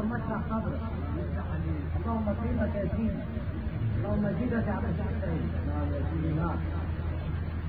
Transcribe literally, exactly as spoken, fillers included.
اللهم اشرح صدرك، اللهم اكرمك يا سيدي، اللهم زدك على شيء. نعم يا سيدي، نعم.